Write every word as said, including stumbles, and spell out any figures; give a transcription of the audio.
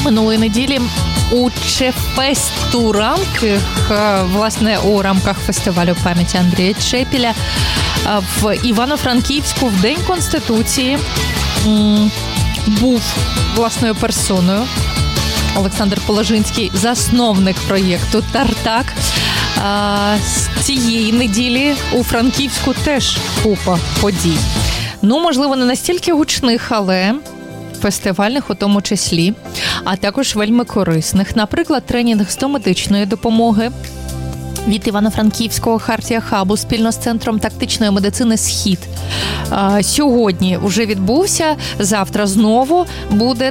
минулої неділі у Чефесту рамках, власне, у рамках фестивалю пам'яті Андрія Чепеля в Івано-Франківську в День Конституції був власною персоною Олександр Положинський, засновник проєкту «Тартак». З цієї неділі у Франківську теж купа подій. Ну, можливо, не настільки гучних, але фестивальних у тому числі, а також вельми корисних. Наприклад, тренінг з домедичної допомоги від Івано-Франківського Хартія Хабу спільно з Центром тактичної медицини «Схід». Сьогодні вже відбувся, завтра знову буде